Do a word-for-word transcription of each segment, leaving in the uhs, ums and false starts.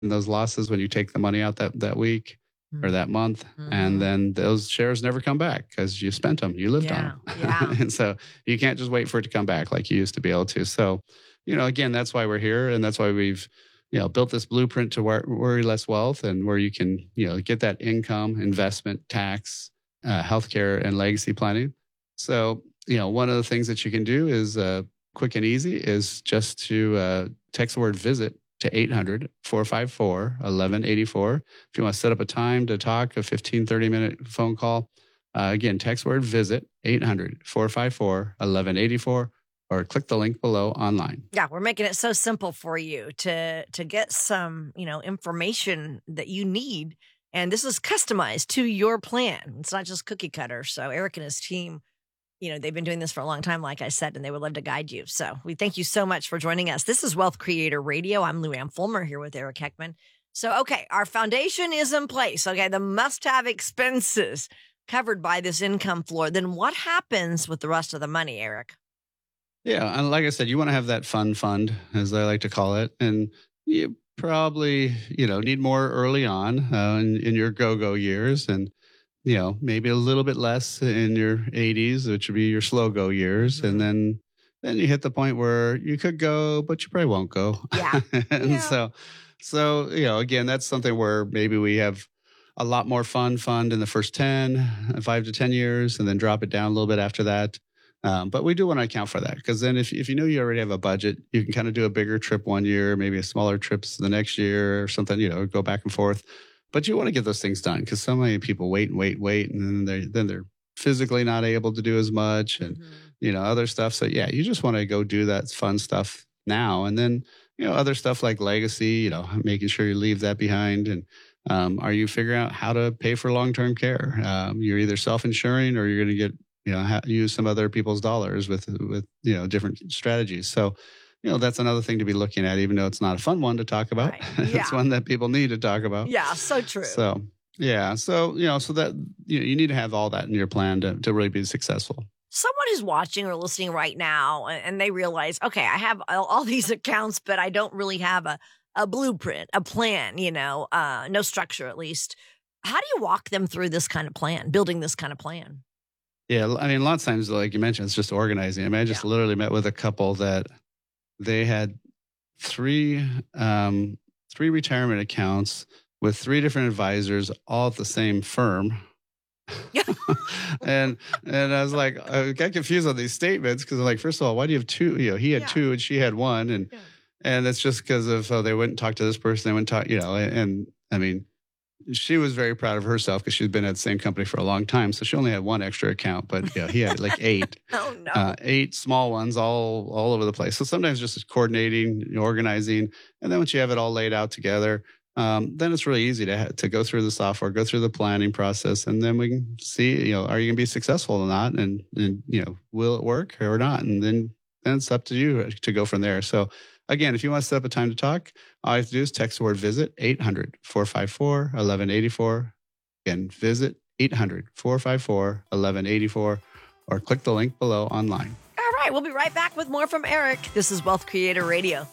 those losses when you take the money out that, that week mm-hmm. or that month. Mm-hmm. And then those shares never come back because you spent them, you lived yeah. on them. Yeah. And so you can't just wait for it to come back like you used to be able to. So, you know, again, that's why we're here. And that's why we've, you know, built this blueprint to wor- worry less wealth, and where you can, you know, get that income, investment, tax, uh, healthcare, and legacy planning. So, you know, one of the things that you can do is uh, quick and easy is just to uh, text the word visit to eight hundred, four five four, one one eight four. If you want to set up a time to talk, a fifteen, thirty minute phone call, uh, again, text word visit, eight hundred, four five four, one one eight four, or click the link below online. Yeah, we're making it so simple for you to to get some, you know, information that you need. And this is customized to your plan. It's not just cookie cutter. So Eric and his team, you know, they've been doing this for a long time, like I said, and they would love to guide you. So we thank you so much for joining us. This is Wealth Creator Radio. I'm Lou Ann Fulmer here with Eric Heckman. So, okay, our foundation is in place. Okay, the must-have expenses covered by this income floor. Then what happens with the rest of the money, Eric? Yeah, and like I said, you want to have that fun fund, as I like to call it, and you probably, you know, need more early on uh, in, in your go-go years, and you know, maybe a little bit less in your eighties, which would be your slow go years, mm-hmm. and then then you hit the point where you could go, but you probably won't go. Yeah, and yeah. so, so you know, again, that's something where maybe we have a lot more fun fund in the first ten, five to ten years, and then drop it down a little bit after that. Um, but we do want to account for that, because then if if you know you already have a budget, you can kind of do a bigger trip one year, maybe a smaller trips the next year or something, you know, go back and forth. But you want to get those things done, because so many people wait and wait, wait, and then they then they're physically not able to do as much, and mm-hmm. you know, other stuff. So yeah, you just want to go do that fun stuff now, and then you know, other stuff like legacy, you know, making sure you leave that behind. And um, are you figuring out how to pay for long term care? Um, you're either self insuring or you're going to get you know, ha- use some other people's dollars with, with, you know, different strategies. So, you know, that's another thing to be looking at, even though it's not a fun one to talk about. Right. Yeah. It's one that people need to talk about. Yeah. So true. So, yeah. So, you know, so that, you know, you need to have all that in your plan to, to really be successful. Someone who's watching or listening right now and they realize, okay, I have all, all these accounts, but I don't really have a, a blueprint, a plan, you know, uh, no structure at least. How do you walk them through this kind of plan, building this kind of plan? Yeah, I mean, a lot of times, like you mentioned, it's just organizing. I mean, I just yeah. literally met with a couple that they had three um, three retirement accounts with three different advisors, all at the same firm. and and I was like, I got confused on these statements, because I'm like, first of all, why do you have two? You know, he had yeah. two and she had one, and yeah. and that's just because of oh, they went and talked to this person, they went and talk, you know, and, and I mean. She was very proud of herself because she's been at the same company for a long time. So she only had one extra account, but yeah, he had like eight, oh, no. uh, eight small ones all all over the place. So sometimes just coordinating, organizing, and then once you have it all laid out together, um, then it's really easy to ha- to go through the software, go through the planning process, and then we can see, you know, are you going to be successful or not, and and you know, will it work or not, and then then it's up to you to go from there. So. Again, if you want to set up a time to talk, all you have to do is text the word visit, eight hundred, four five four, one one eight four. Again, visit eight hundred, four five four, one one eight four, or click the link below online. All right, we'll be right back with more from Eric. This is Wealth Creator Radio.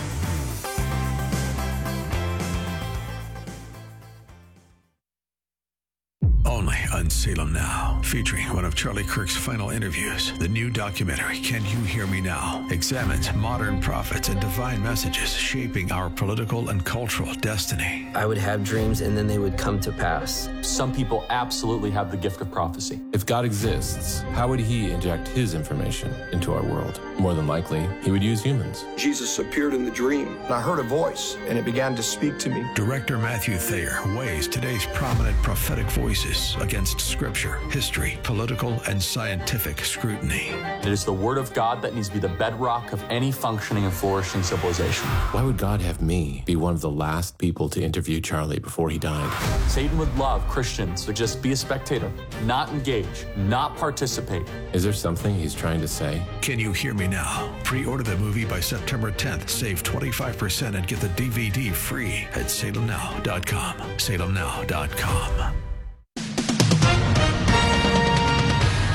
Only on Salem Now, featuring one of Charlie Kirk's final interviews. The new documentary, Can You Hear Me Now?, examines modern prophets and divine messages shaping our political and cultural destiny. I would have dreams and then they would come to pass. Some people absolutely have the gift of prophecy. If God exists, how would he inject his information into our world? More than likely, he would use humans. Jesus appeared in the dream, and I heard a voice, and it began to speak to me. Director Matthew Thayer weighs today's prominent prophetic voices against scripture, history, political, and scientific scrutiny. It is the word of God that needs to be the bedrock of any functioning and flourishing civilization. Why would God have me be one of the last people to interview Charlie before he died? Satan would love Christians to just be a spectator, not engage, not participate. Is there something he's trying to say? Can You Hear Me Now? Pre-order the movie by September tenth. Save twenty-five percent and get the D V D free at salem now dot com. salem now dot com.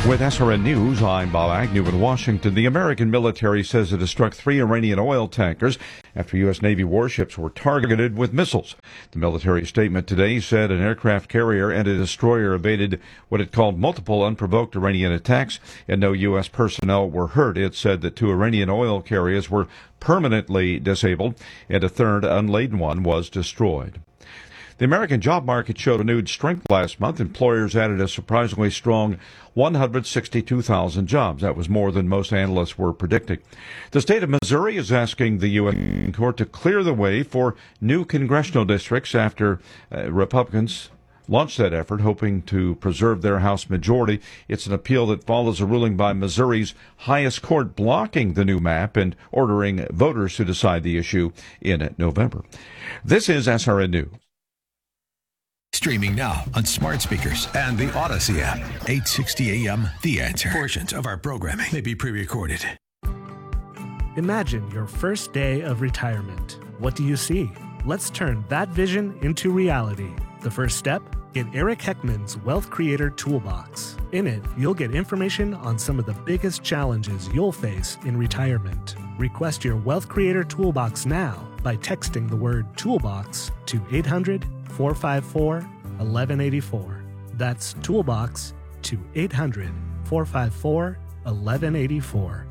With S R N News, I'm Bob Agnew in Washington. The American military says it has struck three Iranian oil tankers after U S Navy warships were targeted with missiles. The military statement today said an aircraft carrier and a destroyer evaded what it called multiple unprovoked Iranian attacks, and no U S personnel were hurt. It said that two Iranian oil carriers were permanently disabled, and a third unladen one was destroyed. The American job market showed renewed strength last month. Employers added a surprisingly strong one hundred sixty-two thousand jobs. That was more than most analysts were predicting. The state of Missouri is asking the U S court to clear the way for new congressional districts after uh, Republicans launched that effort, hoping to preserve their House majority. It's an appeal that follows a ruling by Missouri's highest court blocking the new map and ordering voters to decide the issue in November. This is S R N News. Streaming now on smart speakers and the Odyssey app. eight sixty A M The Answer. Portions of our programming may be pre-recorded. Imagine your first day of retirement. What do you see? Let's turn that vision into reality. The first step? Get Eric Heckman's Wealth Creator Toolbox. In it, you'll get information on some of the biggest challenges you'll face in retirement. Request your Wealth Creator Toolbox now by texting the word toolbox to eight hundred, four five four, eleven eighty-four. That's toolbox to eight hundred, four five four, eleven eighty-four.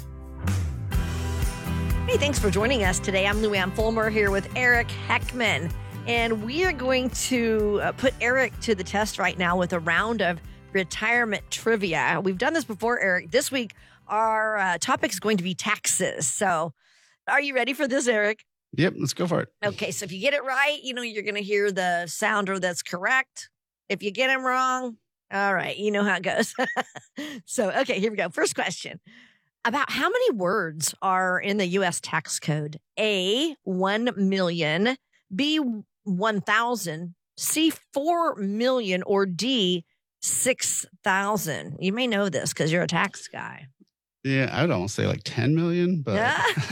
Hey, thanks for joining us today. I'm Luann Fulmer here with Eric Heckman, and we are going to uh, put Eric to the test right now with a round of retirement trivia. We've done this before, Eric. This week, our uh, topic is going to be taxes. So are you ready for this, Eric? Yep, let's go for it. Okay, so if you get it right, you know, you're going to hear the sounder that's correct. If you get them wrong, all right, you know how it goes. So, okay, here we go. First question. About how many words are in the U S tax code? A, one million, B, one thousand, C, four million, or D, six thousand? You may know this because you're a tax guy. Yeah, I would almost say like ten million, but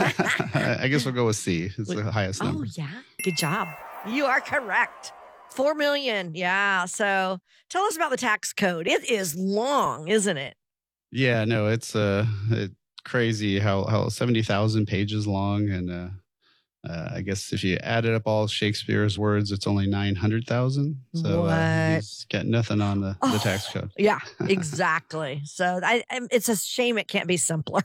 I guess we'll go with C. It's the highest number. Oh, yeah. Good job. You are correct. Four million. Yeah. So tell us about the tax code. It is long, isn't it? Yeah, no, it's uh, it, crazy how, how seventy thousand pages long. And uh, uh, I guess if you added up all Shakespeare's words, it's only nine hundred thousand. So uh, he's got nothing on the, oh, the tax code. Yeah, exactly. So I, I, it's a shame it can't be simpler,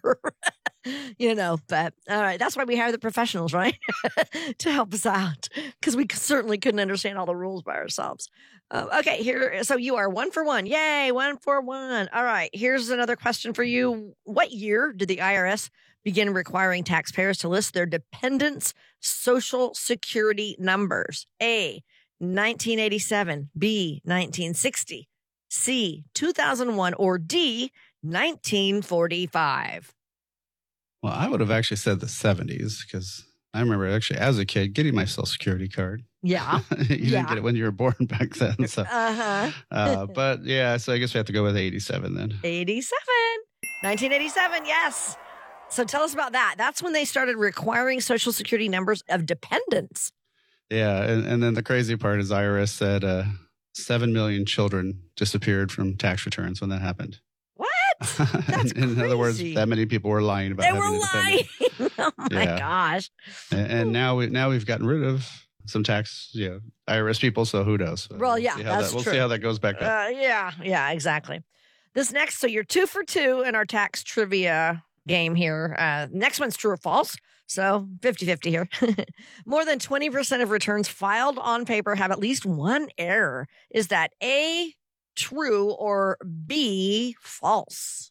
you know, but all right. That's why we hire the professionals, right? To help us out, because we certainly couldn't understand all the rules by ourselves. Um, okay, here. So you are one for one. Yay, one for one. All right. Here's another question for you. What year did the I R S begin requiring taxpayers to list their dependents' social security numbers? A, nineteen eighty-seven, B, nineteen sixty, C, two thousand one, or D, nineteen forty-five? Well, I would have actually said the seventies because I remember actually as a kid getting my social security card. Yeah. you yeah. didn't get it when you were born back then. So. Uh-huh. uh, but yeah, so I guess we have to go with eighty-seven then. eighty-seven. nineteen eighty-seven, yes. So tell us about that. That's when they started requiring social security numbers of dependents. Yeah, and, and then the crazy part is I R S said uh, seven million children disappeared from tax returns when that happened. What? That's in, in other words, that many people were lying about they having were lying. Oh my yeah. gosh! And, and now we now we've gotten rid of some tax, you know, I R S people. So who knows? Well, yeah, we'll that's that, we'll true. see how that goes back up. Uh, yeah, yeah, exactly. This next, so you're two for two in our tax trivia game here. Uh, next one's true or false. So fifty-fifty here. More than twenty percent of returns filed on paper have at least one error. Is that A, true, or B, false?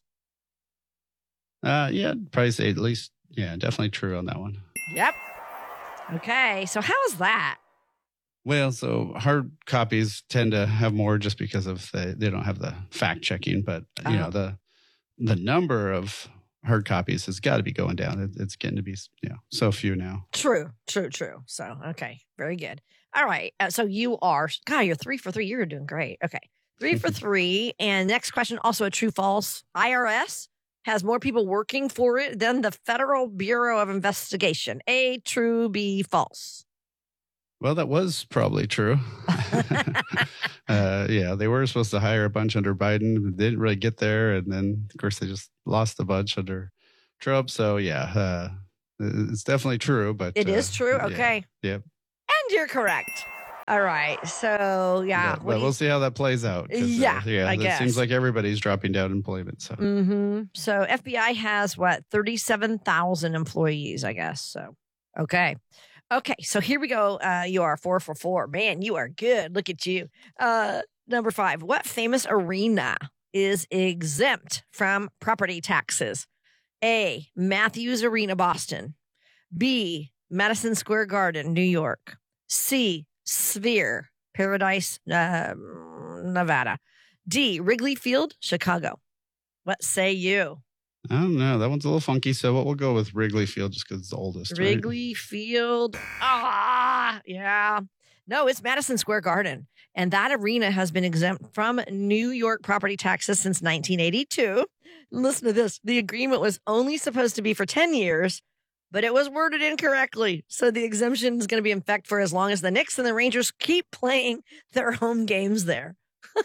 Uh, yeah, probably say at least, yeah, definitely true on that one. Yep. Okay, so how is that? Well, so hard copies tend to have more just because of the, they don't have the fact checking, but you Oh. know, the the number of hard copies has got to be going down. It, it's getting to be, you know, so few now. True, true, true. So, okay, very good. All right, uh, so you are, God, you're three for three. You're doing great. Okay, three for three. And next question, also a true false. I R S has more people working for it than the Federal Bureau of Investigation. A, true, B, false. Well, that was probably true. uh, yeah, they were supposed to hire a bunch under Biden. They didn't really get there. And then, of course, they just lost a bunch under Trump. So, yeah, uh, it's definitely true. But It uh, is true? yeah, Okay. Yep. And you're correct. All right. So, yeah. But, but we'll see how that plays out. 'cause, Yeah, uh, yeah. I It guess. seems like everybody's dropping down employment. So, Mm-hmm. So F B I has what, thirty-seven thousand employees, I guess. So, okay. Okay. So here we go. Uh, you are four for four. Man, you are good. Look at you. Uh, number five. What famous arena is exempt from property taxes? A. Matthews Arena, Boston. B. Madison Square Garden, New York. C. Sphere, Paradise, uh, Nevada. D. Wrigley Field, Chicago. What say you? I don't know. That one's a little funky. So, what we'll go with Wrigley Field just because it's the oldest. right? Wrigley Field. Ah, yeah. No, it's Madison Square Garden. And that arena has been exempt from New York property taxes since nineteen eighty-two. Listen to this. The agreement was only supposed to be for ten years, but it was worded incorrectly. So the exemption is going to be in effect for as long as the Knicks and the Rangers keep playing their home games there.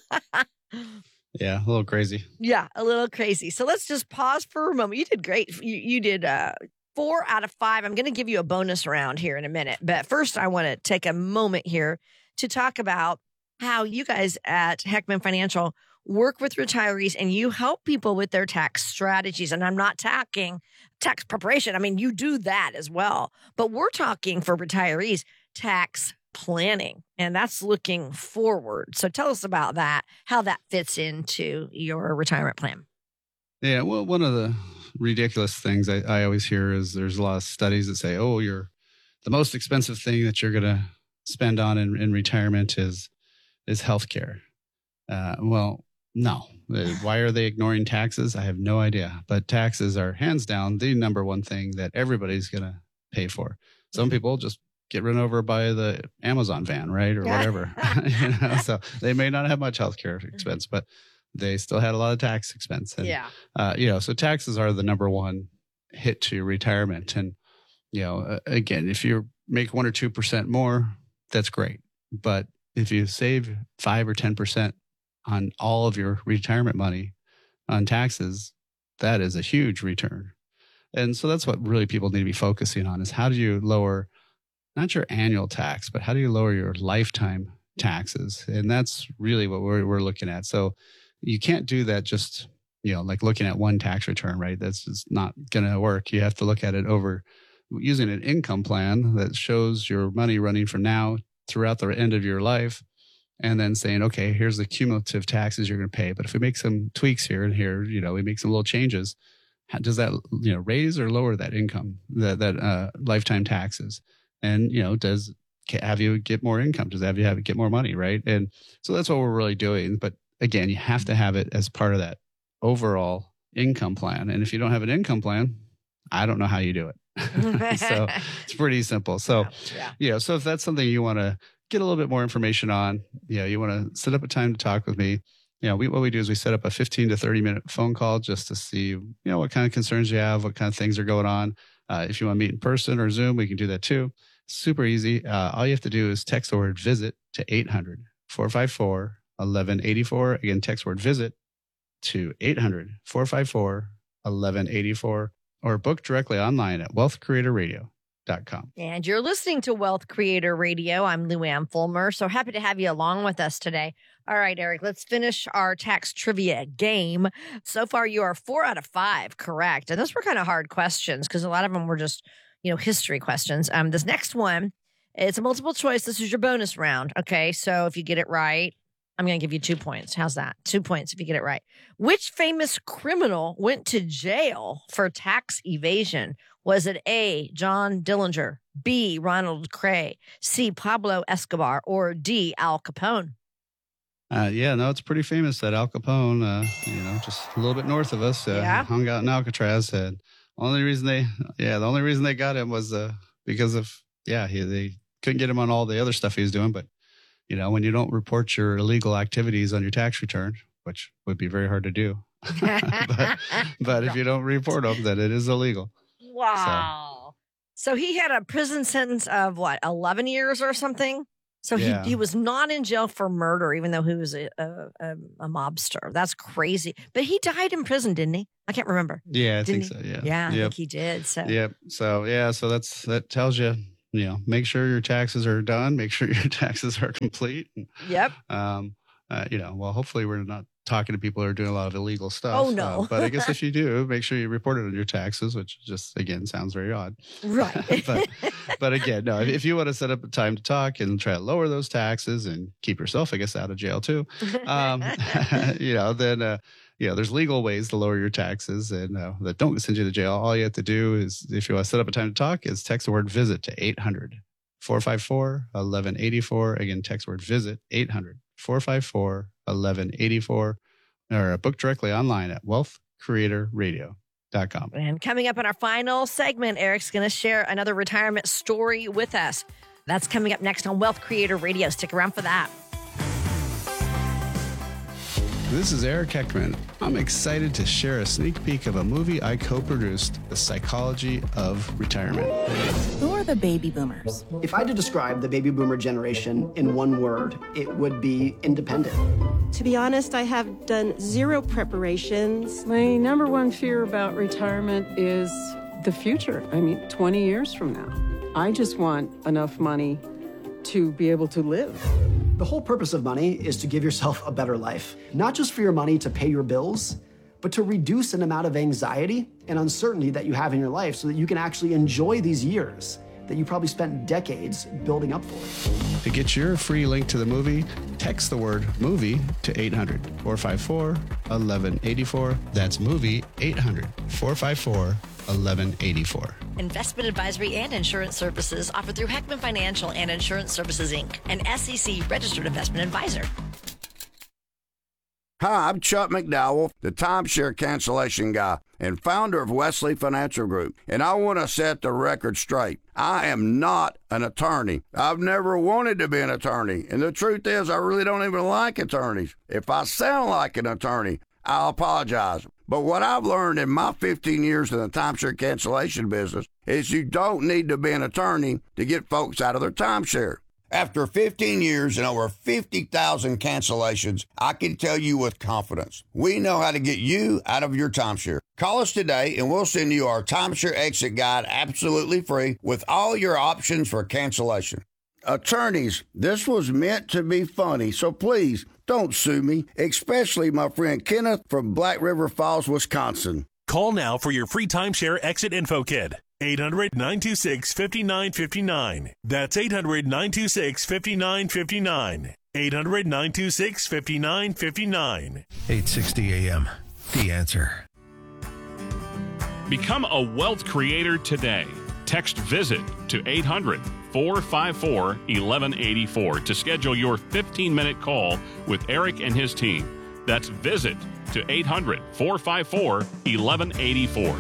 Yeah, a little crazy. Yeah, a little crazy. So let's just pause for a moment. You did great. You, you did uh, four out of five. I'm going to give you a bonus round here in a minute. But first, I want to take a moment here to talk about how you guys at Heckman Financial work with retirees and you help people with their tax strategies. And I'm not talking tax preparation. I mean, you do that as well. But we're talking for retirees, tax planning. And that's looking forward. So tell us about that, how that fits into your retirement plan. Yeah, well, one of the ridiculous things I, I always hear is there's a lot of studies that say, oh, you're the most expensive thing that you're going to spend on in, in retirement is is healthcare. Uh, well, no. Why are they ignoring taxes? I have no idea. But taxes are hands down the number one thing that everybody's going to pay for. Some people just get run over by the Amazon van, right? Or whatever. you know? So they may not have much healthcare expense, but they still had a lot of tax expense. And, Yeah. uh, you know, so taxes are the number one hit to retirement. And, you know, uh, again, if you make one or two percent more, that's great. But if you save five or ten percent on all of your retirement money on taxes, that is a huge return. And so that's what really people need to be focusing on is how do you lower not your annual tax, but how do you lower your lifetime taxes? And that's really what we're, we're looking at. So you can't do that just, you know, like looking at one tax return, right? That's just not going to work. You have to look at it over using an income plan that shows your money running from now throughout the end of your life. And then saying, okay, here's the cumulative taxes you're going to pay. But if we make some tweaks here and here, you know, we make some little changes, how, does that, you know, raise or lower that income, that, that uh, lifetime taxes? And, you know, does have you get more income? Does it have you have get more money, right? And so that's what we're really doing. But again, you have to have it as part of that overall income plan. And if you don't have an income plan, I don't know how you do it. So it's pretty simple. So, yeah. yeah. So if that's something you want to get a little bit more information on, yeah, you want to set up a time to talk with me. You know, we, what we do is we set up a fifteen to thirty minute phone call just to see, you know, what kind of concerns you have, what kind of things are going on. Uh, if you want to meet in person or Zoom, we can do that too. Super easy. Uh, all you have to do is text the word visit to eight hundred, four five four, eleven eighty-four. Again, text word visit to eight hundred, four five four, eleven eighty-four or book directly online at wealth creator radio dot com. And you're listening to Wealth Creator Radio. I'm Luann Fulmer. So happy to have you along with us today. All right, Eric, let's finish our tax trivia game. So far, you are four out of five correct. And those were kind of hard questions because a lot of them were just, you know, history questions. Um, this next one, it's a multiple choice. This is your bonus round. Okay, so if you get it right, I'm going to give you two points. How's that? Two points if you get it right. Which famous criminal went to jail for tax evasion? Was it A, John Dillinger, B, Ronald Cray, C, Pablo Escobar, or D, Al Capone? Uh, yeah, no, it's pretty famous that Al Capone, uh, you know, just a little bit north of us, uh, Yeah. hung out in Alcatraz. And only reason they, yeah, the only reason they got him was uh, because of, yeah, he, they couldn't get him on all the other stuff he was doing. But, you know, when you don't report your illegal activities on your tax return, which would be very hard to do, but, but if you don't report them, then it is illegal. Wow. So. so he had a prison sentence of what, eleven years or something? So Yeah. he he was not in jail for murder, even though he was a, a, a, a mobster. That's crazy. But he died in prison, didn't he? I can't remember. Yeah, I Didn't think he? so. Yeah. Yeah, I Yep. think he did. So Yep. So yeah, so that's that tells you, you know, make sure your taxes are done, make sure your taxes are complete. yep. Um, uh, you know, well, hopefully we're not talking to people who are doing a lot of illegal stuff. Oh, no. Uh, but I guess if you do, make sure you report it on your taxes, which just again sounds very odd. Right. but but again, no, if, if you want to set up a time to talk and try to lower those taxes and keep yourself, I guess, out of jail too, um, you know, then uh, you know, there's legal ways to lower your taxes and uh, that don't send you to jail. All you have to do is, if you want to set up a time to talk, is text the word visit to eight hundred, four five four, eleven eighty-four. Again, text word visit eight hundred, four five four, eleven eighty-four, or book directly online at wealth creator radio dot com. And coming up in our final segment, Eric's going to share another retirement story with us. That's coming up next on Wealth Creator Radio. Stick around for that. This is Eric Heckman. I'm excited to share a sneak peek of a movie I co-produced, The Psychology of Retirement. Who are the baby boomers? If I had to describe the baby boomer generation in one word, it would be independent. To be honest, I have done zero preparations. My number one fear about retirement is the future. I mean, twenty years from now. I just want enough money to be able to live. The whole purpose of money is to give yourself a better life, not just for your money to pay your bills, but to reduce an amount of anxiety and uncertainty that you have in your life so that you can actually enjoy these years that you probably spent decades building up for. To get your free link to the movie, text the word movie to eight hundred, four five four, eleven eighty-four. That's movie eight hundred, four five four, eleven eighty-four. Investment advisory and insurance services offered through Heckman Financial and Insurance Services, Incorporated, an S E C registered investment advisor. Hi, I'm Chuck McDowell, the timeshare cancellation guy and founder of Wesley Financial Group, and I want to set the record straight. I am not an attorney. I've never wanted to be an attorney, and the truth is I really don't even like attorneys. If I sound like an attorney, I'll apologize. But what I've learned in my fifteen years in the timeshare cancellation business is you don't need to be an attorney to get folks out of their timeshare. After fifteen years and over fifty thousand cancellations, I can tell you with confidence, we know how to get you out of your timeshare. Call us today and we'll send you our timeshare exit guide absolutely free with all your options for cancellation. Attorneys, this was meant to be funny, so please don't sue me, especially my friend Kenneth from Black River Falls, Wisconsin. Call now for your free timeshare exit info kit. eight hundred, nine two six, five nine five nine. That's eight hundred, nine two six, five nine five nine. eight hundred, nine two six, five nine five nine. eight sixty A M. The Answer. Become a wealth creator today. Text VISIT to eight hundred, four five four, eleven eighty-four to schedule your fifteen-minute call with Eric and his team. That's VISIT to eight hundred, four five four, eleven eighty-four.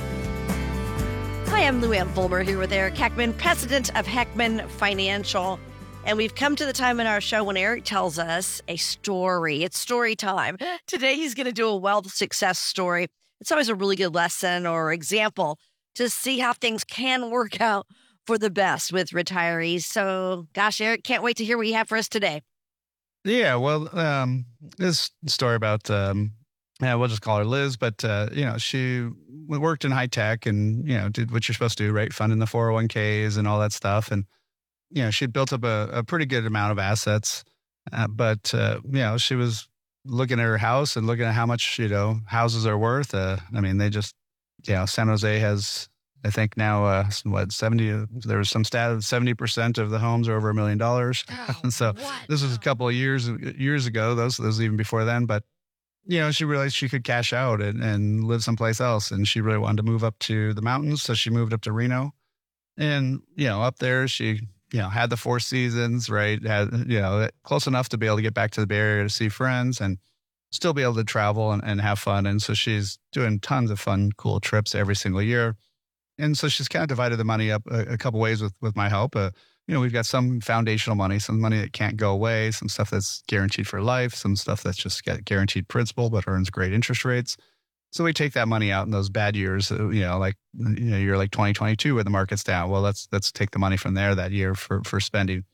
Hi, I'm Lou Ann Fulmer here with Eric Heckman, president of Heckman Financial. And we've come to the time in our show when Eric tells us a story. It's story time. Today, he's going to do a wealth success story. It's always a really good lesson or example to see how things can work out for the best with retirees. So, gosh, Eric, can't wait to hear what you have for us today. Yeah, well, um, this story about, um, yeah, we'll just call her Liz, but, uh, you know, she worked in high tech and, you know, did what you're supposed to do, right? Funding the four oh one k's and all that stuff. And, you know, she'd built up a, a pretty good amount of assets, uh, but, uh, you know, she was looking at her house and looking at how much, you know, houses are worth. Uh, I mean, they just, you know, San Jose has, I think now, uh, what, seventy, there was some stat of seventy percent of the homes are over a million dollars. So what? This was a couple of years, years ago, those, those even before then. But, you know, she realized she could cash out and, and live someplace else. And she really wanted to move up to the mountains. So she moved up to Reno. And, you know, up there, she, you know, had the Four Seasons, right? Had, you know, close enough to be able to get back to the Bay Area to see friends and still be able to travel and, and have fun. And so she's doing tons of fun, cool trips every single year. And so she's kind of divided the money up a, a couple ways with, with my help. Uh, you know, we've got some foundational money, some money that can't go away, some stuff that's guaranteed for life, some stuff that's just got guaranteed principal but earns great interest rates. So we take that money out in those bad years, you know, like, you know, you're like twenty twenty-two where the market's down. Well, let's let's take the money from there that year for, for spending.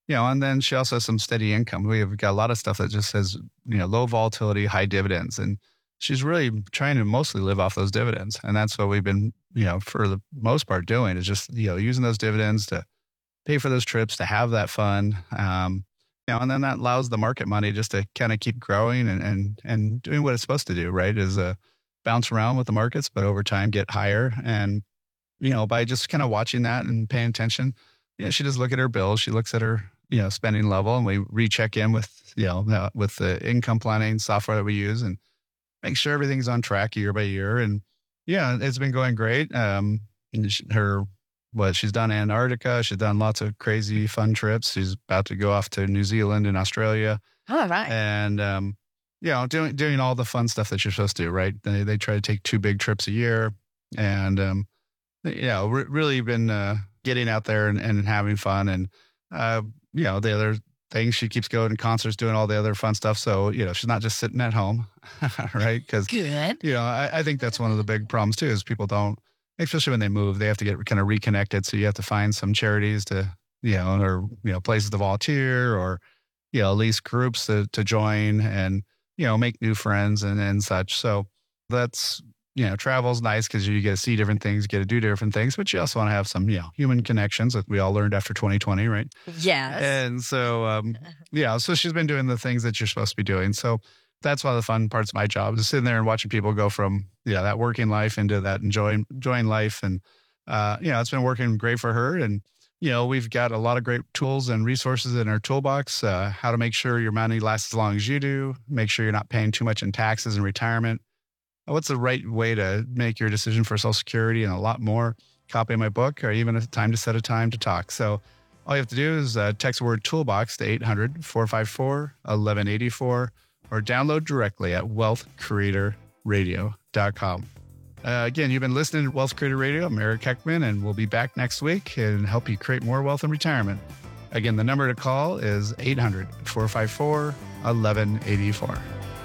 you know, and then she also has some steady income. We've got a lot of stuff that just says, you know, low volatility, high dividends. And she's really trying to mostly live off those dividends. And that's what we've been, you know, for the most part doing is just, you know, using those dividends to pay for those trips, to have that fun. Um, you know, and then that allows the market money just to kind of keep growing and, and, and doing what it's supposed to do, right? Is uh, bounce around with the markets, but over time get higher. And, you know, by just kind of watching that and paying attention, you know, she just look at her bills. She looks at her, you know, spending level, and we recheck in with, you know, with the income planning software that we use and make sure everything's on track year by year. And yeah, it's been going great. Um, and her, what she's done Antarctica, she's done lots of crazy fun trips. She's about to go off to New Zealand and Australia. All right. And, um, you know, doing, doing all the fun stuff that you're supposed to do, right? They, they try to take two big trips a year and, um, you know, re- really been, uh, getting out there and, and having fun. And, uh, you know, the other things, she keeps going to concerts, doing all the other fun stuff. So, you know, she's not just sitting at home, right? Because, good. You know, I, I think that's one of the big problems too, is people don't, especially when they move, they have to get kind of reconnected. So you have to find some charities to, you know, or, you know, places to volunteer or, you know, at least groups to, to join and, you know, make new friends and, and such. So that's, you know, travel's nice because you get to see different things, get to do different things, but you also want to have some, you know, human connections that we all learned after twenty twenty, right? Yes. And so, um, yeah, so she's been doing the things that you're supposed to be doing. So that's one of the fun parts of my job, is sitting there and watching people go from, yeah, that working life into that enjoying, enjoying life. And, uh, you know, it's been working great for her. And, you know, we've got a lot of great tools and resources in our toolbox, uh, how to make sure your money lasts as long as you do, make sure you're not paying too much in taxes and retirement. What's the right way to make your decision for Social Security, and a lot more. Copy of my book, or even a time to set a time to talk. So all you have to do is uh, text the word toolbox to eight hundred, four five four, eleven eighty-four or download directly at wealth creator radio dot com. Uh, again, you've been listening to Wealth Creator Radio. I'm Eric Heckman, and we'll be back next week and help you create more wealth in retirement. Again, the number to call is eight hundred, four five four, eleven eighty-four.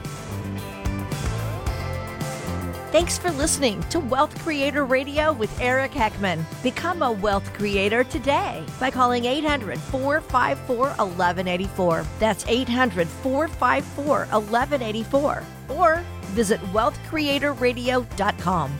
Thanks for listening to Wealth Creator Radio with Eric Heckman. Become a wealth creator today by calling eight hundred, four five four, eleven eighty-four. That's eight hundred, four five four, eleven eighty-four. Or visit wealth creator radio dot com.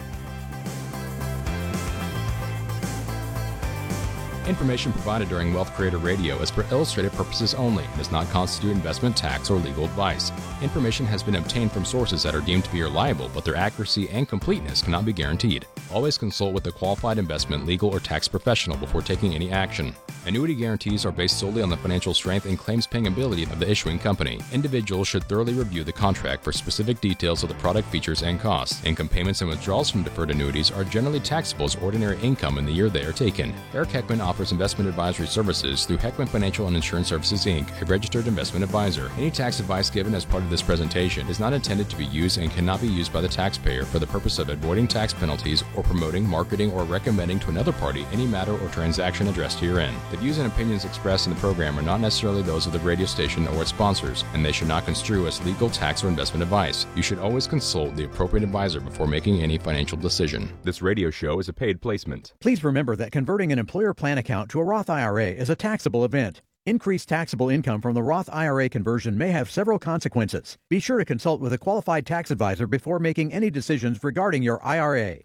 Information provided during Wealth Creator Radio is for illustrative purposes only and does not constitute investment, tax, or legal advice. Information has been obtained from sources that are deemed to be reliable, but their accuracy and completeness cannot be guaranteed. Always consult with a qualified investment, legal, or tax professional before taking any action. Annuity guarantees are based solely on the financial strength and claims-paying ability of the issuing company. Individuals should thoroughly review the contract for specific details of the product features and costs. Income payments and withdrawals from deferred annuities are generally taxable as ordinary income in the year they are taken. Eric Heckman offers investment advisory services through Heckman Financial and Insurance Services, Incorporated, a registered investment advisor. Any tax advice given as part of this presentation is not intended to be used and cannot be used by the taxpayer for the purpose of avoiding tax penalties or promoting, marketing, or recommending to another party any matter or transaction addressed herein. The views and opinions expressed in the program are not necessarily those of the radio station or its sponsors, and they should not construe as legal, tax, or investment advice. You should always consult the appropriate advisor before making any financial decision. This radio show is a paid placement. Please remember that converting an employer plan account to a Roth I R A is a taxable event. Increased taxable income from the Roth I R A conversion may have several consequences. Be sure to consult with a qualified tax advisor before making any decisions regarding your I R A.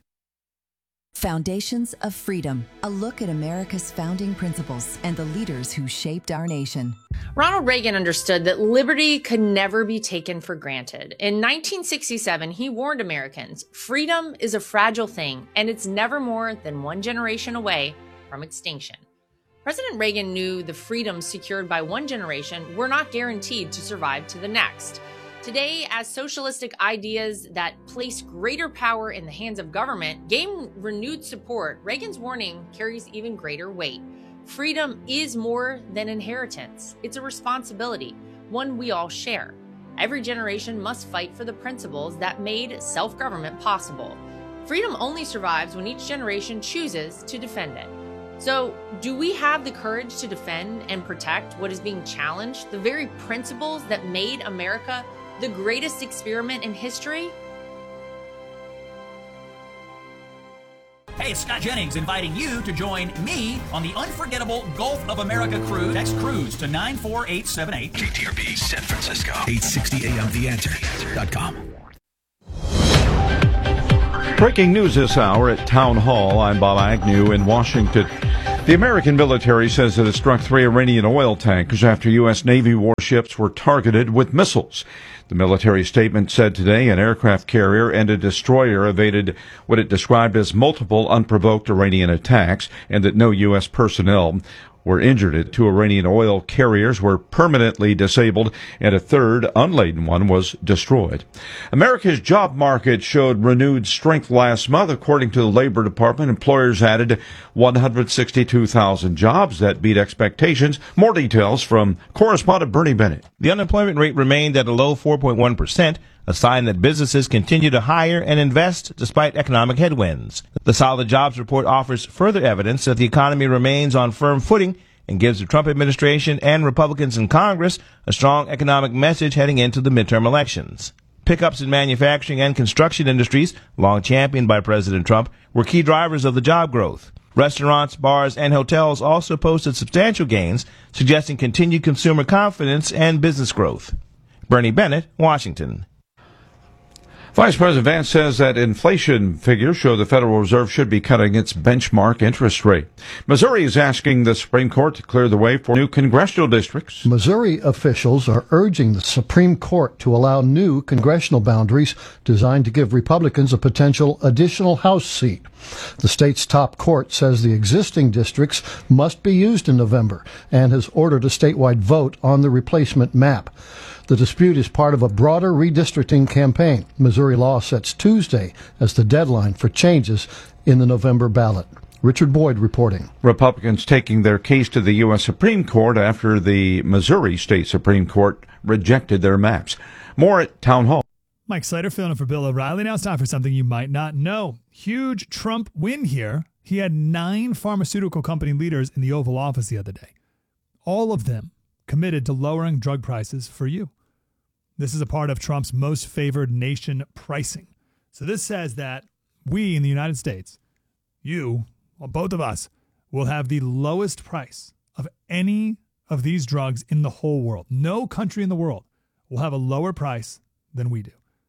Foundations of Freedom, a look at America's founding principles and the leaders who shaped our nation. Ronald Reagan understood that liberty could never be taken for granted. In nineteen sixty-seven, he warned Americans, freedom is a fragile thing, and it's never more than one generation away from extinction. President Reagan knew the freedoms secured by one generation were not guaranteed to survive to the next. Today, as socialistic ideas that place greater power in the hands of government gain renewed support, Reagan's warning carries even greater weight. Freedom is more than inheritance. It's a responsibility, one we all share. Every generation must fight for the principles that made self-government possible. Freedom only survives when each generation chooses to defend it. So, do we have the courage to defend and protect what is being challenged, the very principles that made America the greatest experiment in history? Hey, it's Scott Jennings inviting you to join me on the unforgettable Gulf of America cruise. Text cruise to nine four eight seven eight. K T R B San Francisco, eight sixty A M The Answer dot com. Breaking news this hour at Town Hall. I'm Bob Agnew in Washington. The American military says that it struck three Iranian oil tankers after U S Navy warships were targeted with missiles. The military statement said today an aircraft carrier and a destroyer evaded what it described as multiple unprovoked Iranian attacks, and that no U S personnel were injured. Two Iranian oil carriers were permanently disabled, and a third, unladen one, was destroyed. America's job market showed renewed strength last month. According to the Labor Department, employers added one hundred sixty-two thousand jobs. That beat expectations. More details from correspondent Bernie Bennett. The unemployment rate remained at a low four point one percent, a sign that businesses continue to hire and invest despite economic headwinds. The solid jobs report offers further evidence that the economy remains on firm footing and gives the Trump administration and Republicans in Congress a strong economic message heading into the midterm elections. Pickups in manufacturing and construction industries, long championed by President Trump, were key drivers of the job growth. Restaurants, bars, and hotels also posted substantial gains, suggesting continued consumer confidence and business growth. Bernie Bennett, Washington. Vice President Vance says that inflation figures show the Federal Reserve should be cutting its benchmark interest rate. Missouri is asking the Supreme Court to clear the way for new congressional districts. Missouri officials are urging the Supreme Court to allow new congressional boundaries designed to give Republicans a potential additional House seat. The state's top court says the existing districts must be used in November and has ordered a statewide vote on the replacement map. The dispute is part of a broader redistricting campaign. Missouri law sets Tuesday as the deadline for changes in the November ballot. Richard Boyd reporting. Republicans taking their case to the U S Supreme Court after the Missouri State Supreme Court rejected their maps. More at Town Hall. Mike Slater filling in for Bill O'Reilly. Now it's time for something you might not know. Huge Trump win here. He had nine pharmaceutical company leaders in the Oval Office the other day. All of them committed to lowering drug prices for you. This is a part of Trump's most favored nation pricing. So this says that we in the United States, you, well, both of us, will have the lowest price of any of these drugs in the whole world. No country in the world will have a lower price than we do.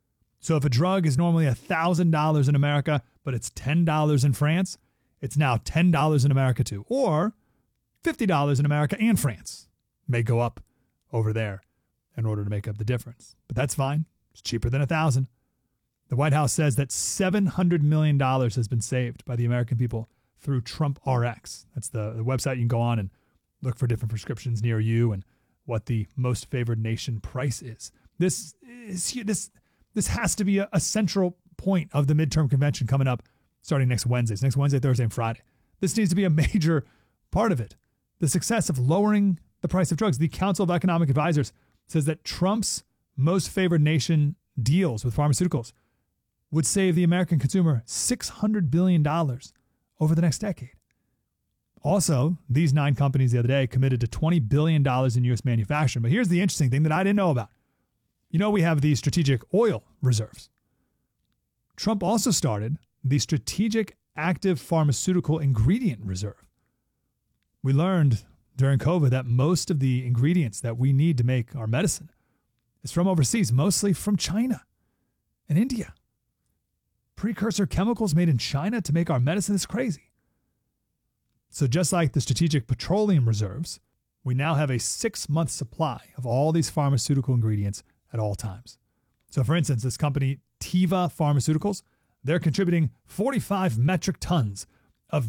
So if a drug is normally one thousand dollars in America, but it's ten dollars in France, it's now ten dollars in America too. Or fifty dollars in America and France. May go up over there in order to make up the difference. But that's fine. It's cheaper than a thousand. The White House says that seven hundred million dollars has been saved by the American people through Trump R X. That's the, the website you can go on and look for different prescriptions near you and what the most favored nation price is. This is this this has to be a, a central point of the midterm convention coming up starting next Wednesday. It's next Wednesday, Thursday, and Friday. This needs to be a major part of it. The success of lowering the price of drugs. The Council of Economic Advisors says that Trump's most favored nation deals with pharmaceuticals would save the American consumer six hundred billion dollars over the next decade. Also, these nine companies the other day committed to twenty billion dollars in U S manufacturing. But here's the interesting thing that I didn't know about. You know, we have the strategic oil reserves. Trump also started the strategic active pharmaceutical ingredient reserve. We learned during COVID that most of the ingredients that we need to make our medicine is from overseas, mostly from China and India. Precursor chemicals made in China to make our medicine is crazy. So just like the strategic petroleum reserves, we now have a six-month supply of all these pharmaceutical ingredients at all times. So for instance, this company, Teva Pharmaceuticals, they're contributing forty-five metric tons of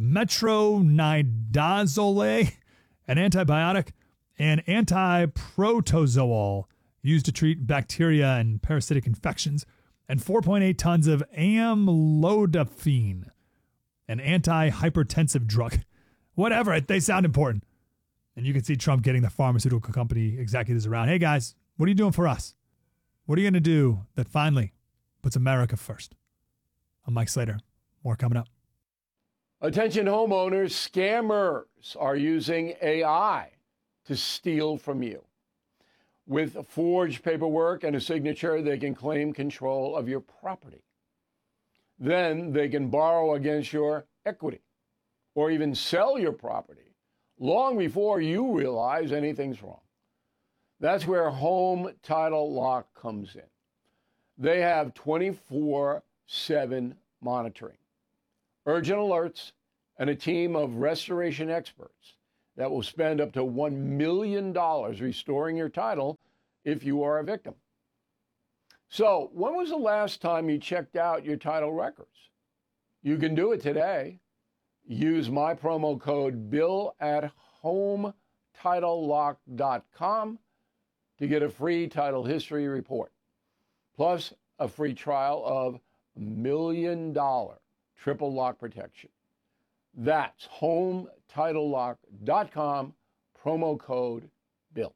metronidazole, an antibiotic, and antiprotozoal used to treat bacteria and parasitic infections, and four point eight tons of amlodipine, an anti-hypertensive drug. Whatever, they sound important. And you can see Trump getting the pharmaceutical company executives around. Hey, guys, what are you doing for us? What are you going to do that finally puts America first? I'm Mike Slater. More coming up. Attention homeowners, scammers are using A I to steal from you. With forged paperwork and a signature, they can claim control of your property. Then they can borrow against your equity or even sell your property long before you realize anything's wrong. That's where Home Title Lock comes in. They have twenty-four seven monitoring, urgent alerts, and a team of restoration experts that will spend up to one million dollars restoring your title if you are a victim. So, when was the last time you checked out your title records? You can do it today. Use my promo code BILL at home title lock dot com to get a free title history report, plus a free trial of million dollar triple lock protection. That's home title lock dot com, promo code BILL.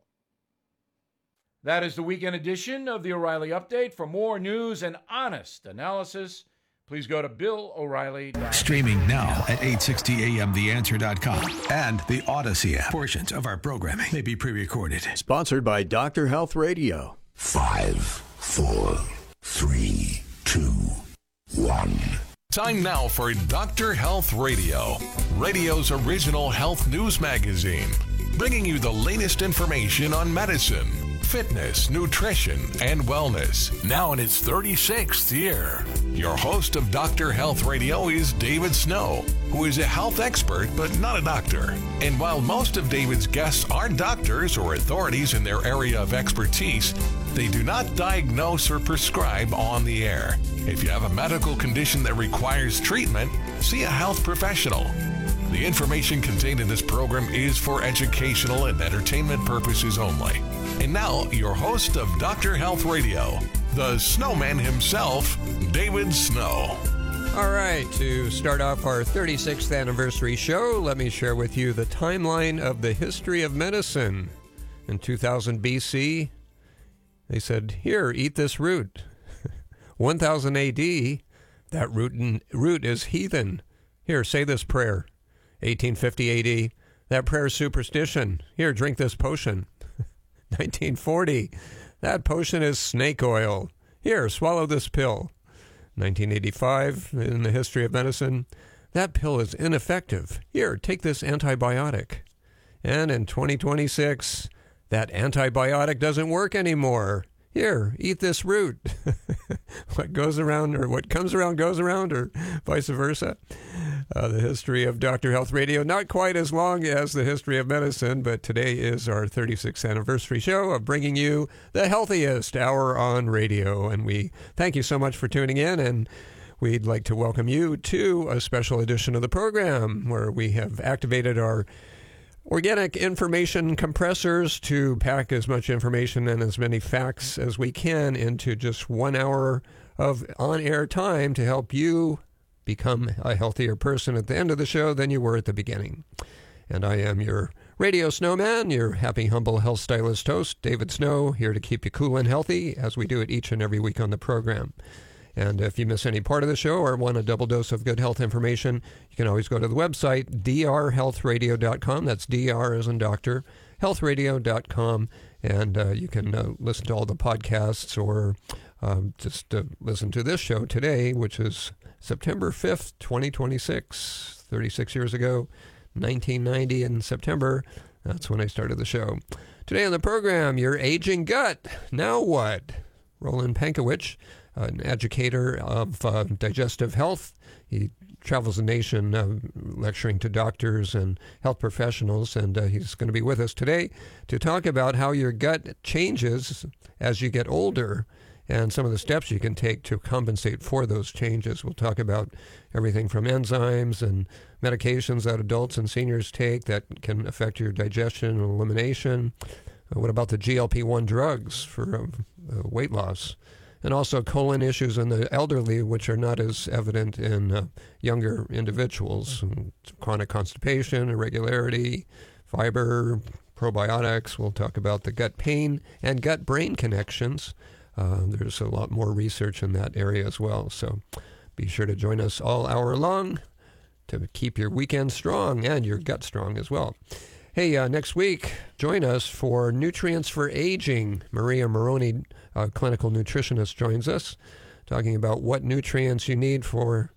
That is the weekend edition of the O'Reilly Update. For more news and honest analysis, please go to Bill O'Reilly dot com. Streaming now at eight sixty a m the answer dot com and the Odyssey app. Portions of our programming may be pre-recorded. Sponsored by Doctor Health Radio. Five, four, three, two, one. Time now for Doctor Health Radio, radio's original health news magazine, bringing you the latest information on medicine, fitness, nutrition, and wellness. Now in its thirty-sixth year. Your host of Doctor Health Radio is David Snow, who is a health expert but not a doctor. And while most of David's guests are doctors or authorities in their area of expertise, they do not diagnose or prescribe on the air. If you have a medical condition that requires treatment, see a health professional. The information contained in this program is for educational and entertainment purposes only. And now, your host of Doctor Health Radio, the snowman himself, David Snow. All right, to start off our thirty-sixth anniversary show, let me share with you the timeline of the history of medicine. In two thousand B C, they said, here, eat this root. one thousand A D, that root, in, root is heathen. Here, say this prayer. eighteen fifty A D, that prayer is superstition. Here, drink this potion. nineteen forty, that potion is snake oil. Here, swallow this pill. nineteen eighty-five, in the history of medicine, that pill is ineffective. Here, take this antibiotic. And in twenty twenty-six, that antibiotic doesn't work anymore. Here, eat this root. What goes around, or what comes around goes around, or vice versa. Uh, the history of Doctor Health Radio, not quite as long as the history of medicine, but today is our thirty-sixth anniversary show of bringing you the healthiest hour on radio. And we thank you so much for tuning in, and we'd like to welcome you to a special edition of the program where we have activated our organic information compressors to pack as much information and as many facts as we can into just one hour of on-air time to help you become a healthier person at the end of the show than you were at the beginning. And I am your radio snowman, your happy, humble health stylist host, David Snow, here to keep you cool and healthy as we do it each and every week on the program. And if you miss any part of the show or want a double dose of good health information, you can always go to the website, d r health radio dot com. That's D R as in doctor, health radio dot com. And uh, you can uh, listen to all the podcasts or um, just uh, listen to this show today, which is September fifth, twenty twenty-six, thirty-six years ago, nineteen ninety in September. That's when I started the show. Today on the program, your aging gut. Now what? Roland Pankowicz, an educator of uh, digestive health. He travels the nation uh, lecturing to doctors and health professionals, and uh, he's going to be with us today to talk about how your gut changes as you get older and some of the steps you can take to compensate for those changes. We'll talk about everything from enzymes and medications that adults and seniors take that can affect your digestion and elimination. Uh, what about the G L P one drugs for uh, uh, weight loss? And also colon issues in the elderly, which are not as evident in uh, younger individuals. Chronic constipation, irregularity, fiber, probiotics. We'll talk about the gut pain and gut-brain connections. Uh, there's a lot more research in that area as well. So be sure to join us all hour long to keep your weekend strong and your gut strong as well. Hey, uh, next week, join us for Nutrients for Aging. Maria Moroni, a clinical nutritionist, joins us, talking about what nutrients you need for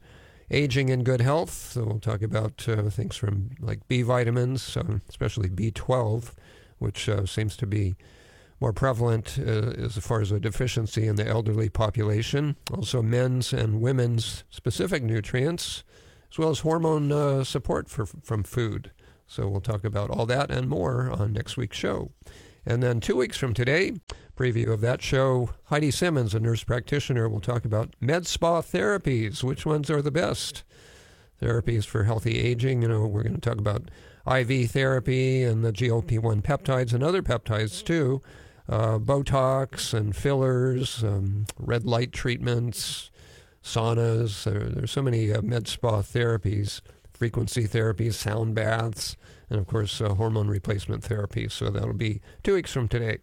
aging and good health. So we'll talk about uh, things from like B vitamins, um, especially B twelve, which uh, seems to be more prevalent uh, as far as a deficiency in the elderly population. Also men's and women's specific nutrients, as well as hormone uh, support for, from food. So we'll talk about all that and more on next week's show. And then two weeks from today, preview of that show, Heidi Simmons, a nurse practitioner, will talk about med spa therapies. Which ones are the best therapies for healthy aging? You know, we're going to talk about I V therapy and the G L P one peptides and other peptides too, uh, Botox and fillers, um, red light treatments, saunas. There, there's so many uh, med spa therapies, frequency therapies, sound baths, and of course uh, hormone replacement therapy. So that'll be two weeks from today.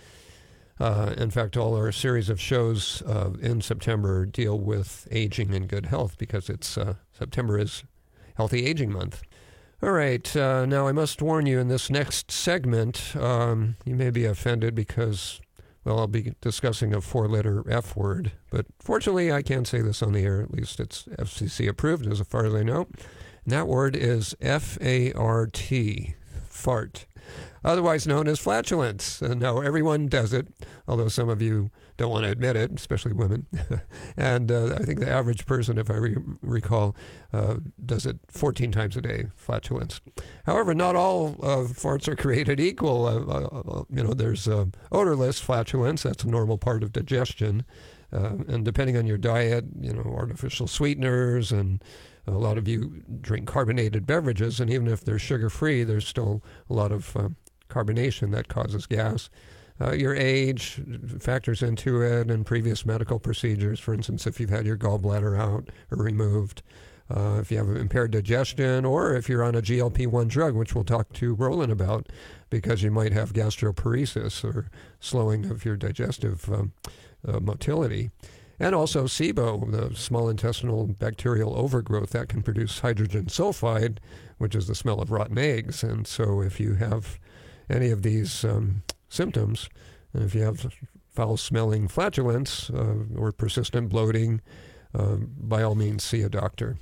Uh, in fact, all our series of shows uh, in September deal with aging and good health because it's uh, September is Healthy Aging Month. All right, uh, now I must warn you in this next segment, um, you may be offended because, well, I'll be discussing a four-letter F word, but fortunately I can't say this on the air, at least it's F C C approved as far as I know. And that word is F A R T, fart, otherwise known as flatulence. And now everyone does it, although some of you don't want to admit it, especially women. and uh, I think the average person, if I re- recall, uh, does it fourteen times a day, flatulence. However, not all uh, farts are created equal. Uh, uh, you know, there's uh, odorless flatulence. That's a normal part of digestion. Uh, and depending on your diet, you know, artificial sweeteners, and a lot of you drink carbonated beverages, and even if they're sugar-free, there's still a lot of uh, carbonation that causes gas. Uh, your age factors into it, and previous medical procedures. For instance, if you've had your gallbladder out or removed, uh, if you have impaired digestion, or if you're on a G L P one drug, which we'll talk to Roland about, because you might have gastroparesis or slowing of your digestive um, uh, motility. And also S I B O, the small intestinal bacterial overgrowth that can produce hydrogen sulfide, which is the smell of rotten eggs. And so if you have any of these um, symptoms, and if you have foul-smelling flatulence uh, or persistent bloating, uh, by all means see a doctor.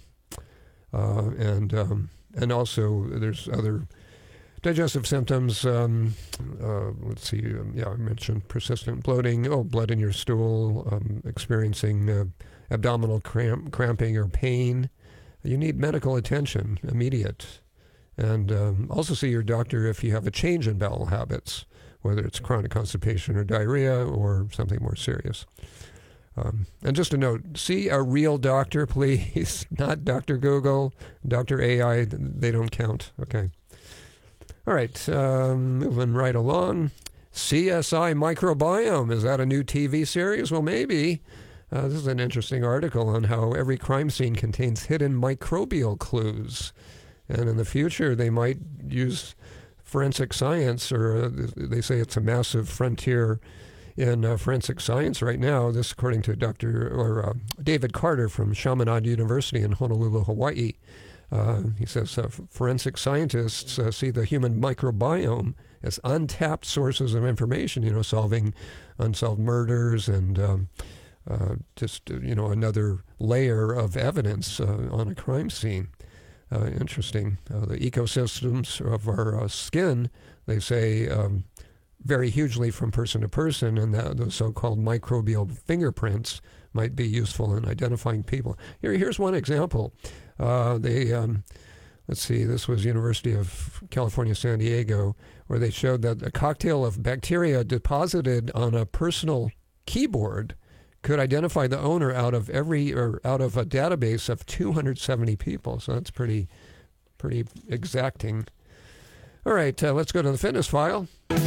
Uh, and um, and also there's other digestive symptoms. Um, uh, let's see, um, yeah, I mentioned persistent bloating, oh, blood in your stool, um, experiencing uh, abdominal cramp, cramping or pain. You need medical attention, immediate. And um, also see your doctor if you have a change in bowel habits, whether it's chronic constipation or diarrhea or something more serious. Um, and just a note, see a real doctor, please, not Doctor Google, Doctor A I, they don't count, okay. All right, um, moving right along. C S I Microbiome, is that a new T V series? Well, maybe. Uh, this is an interesting article on how every crime scene contains hidden microbial clues. And in the future, they might use forensic science, or uh, they say it's a massive frontier in uh, forensic science right now. This, according to Doctor or uh, David Carter from Chaminade University in Honolulu, Hawaii. Uh, he says uh, forensic scientists uh, see the human microbiome as untapped sources of information, you know, solving unsolved murders and um, uh, just, uh, you know, another layer of evidence uh, on a crime scene. Uh, interesting. Uh, the ecosystems of our uh, skin, they say, um, vary hugely from person to person, and that those so-called microbial fingerprints might be useful in identifying people. Here, here's one example. Uh, they, um, let's see, this was University of California, San Diego, where they showed that a cocktail of bacteria deposited on a personal keyboard could identify the owner out of every, or out of a database of two hundred seventy people. So that's pretty, pretty exacting. All right, uh, let's go to the fitness file.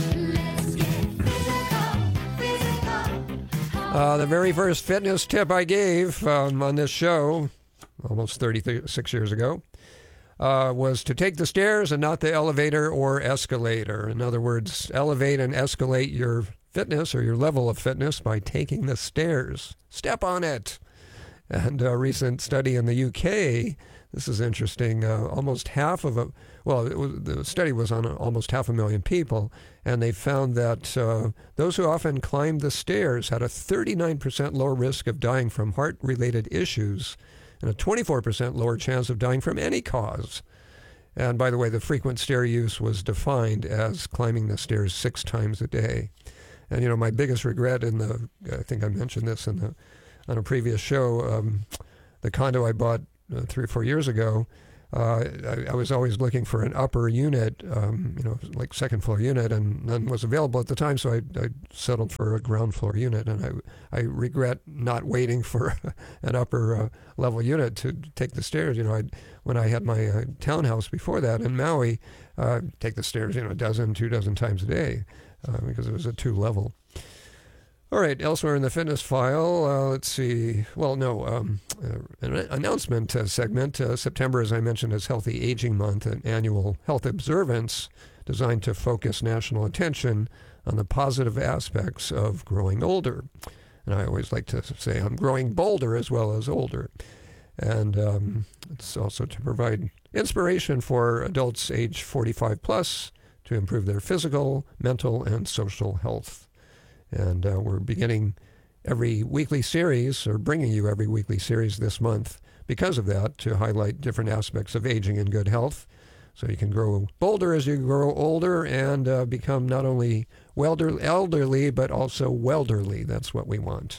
Uh, the very first fitness tip I gave um, on this show, almost thirty-six years ago, uh, was to take the stairs and not the elevator or escalator. In other words, elevate and escalate your fitness or your level of fitness by taking the stairs. Step on it. And a recent study in the U K, this is interesting, uh, almost half of a, well, it was, the study was on almost half a million people, and they found that uh, those who often climbed the stairs had a thirty-nine percent lower risk of dying from heart-related issues and a twenty-four percent lower chance of dying from any cause. And by the way, the frequent stair use was defined as climbing the stairs six times a day. And, you know, my biggest regret in the, I think I mentioned this in the, on a previous show, um, the condo I bought uh, three or four years ago, uh, I, I was always looking for an upper unit, um, you know, like second floor unit, and none was available at the time, so I, I settled for a ground floor unit. And I, I regret not waiting for an upper uh, level unit to take the stairs. You know, I'd, when I had my uh, townhouse before that in Maui, uh, take the stairs, you know, a dozen, two dozen times a day. Uh, because it was a two-level. All right, elsewhere in the fitness file, uh, let's see. Well, no, um, uh, an announcement uh, segment. Uh, September, as I mentioned, is Healthy Aging Month, an annual health observance designed to focus national attention on the positive aspects of growing older. And I always like to say I'm growing bolder as well as older. And um, it's also to provide inspiration for adults age forty-five plus to improve their physical, mental, and social health. And uh, we're beginning every weekly series, or bringing you every weekly series this month because of that, to highlight different aspects of aging and good health. So you can grow bolder as you grow older and uh, become not only welder- elderly, but also welderly. That's what we want.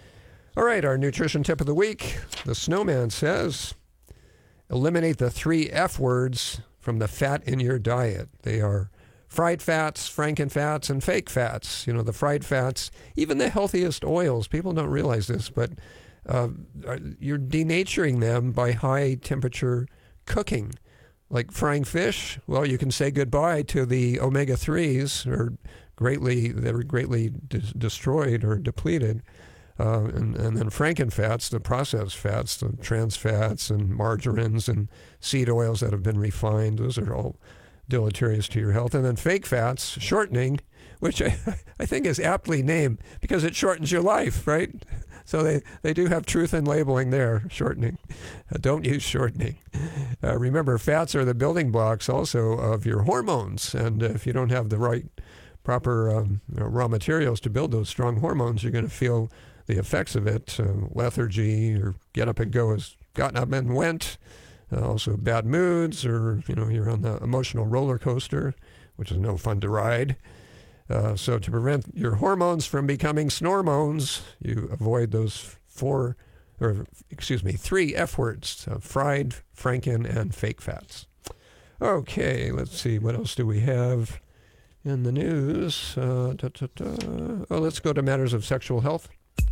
All right, our nutrition tip of the week. The Snowman says, eliminate the three F words from the fat in your diet. They are fried fats, frankenfats, and fake fats. You know, the fried fats, even the healthiest oils, people don't realize this, but uh, you're denaturing them by high temperature cooking. Like frying fish, well, you can say goodbye to the omega threes, or greatly, they're greatly de- destroyed or depleted. Uh, and, and then frankenfats, the processed fats, the trans fats and margarines and seed oils that have been refined, those are all deleterious to your health. And then fake fats, shortening, which I, I think is aptly named because it shortens your life, right? So they, they do have truth in labeling there, shortening. Uh, don't use shortening. Uh, remember, fats are the building blocks also of your hormones. And if you don't have the right, proper um, you know, raw materials to build those strong hormones, you're going to feel the effects of it, uh, lethargy, or get up and go as gotten up and went. Uh, also bad moods, or, you know, you're on the emotional roller coaster, which is no fun to ride. Uh, so to prevent your hormones from becoming snormones, you avoid those four, or excuse me, three F words, uh, fried, franken, and fake fats. Okay, let's see, what else do we have in the news? Uh, da, da, da. Oh, let's go to matters of sexual health.